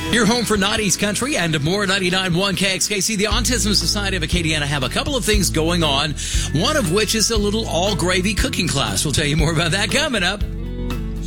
Your home for Naughty's Country and more 99.1 KXKC. The Autism Society of Acadiana have a couple of things going on, one of which is a little all-gravy cooking class. We'll tell you more about that coming up.